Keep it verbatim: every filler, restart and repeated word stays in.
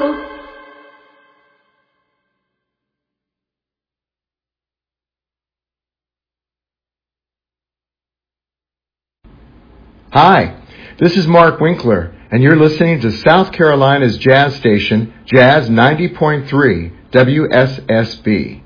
Hi, this is Mark Winkler, and you're listening to South Carolina's jazz station, Jazz ninety point three W S S B.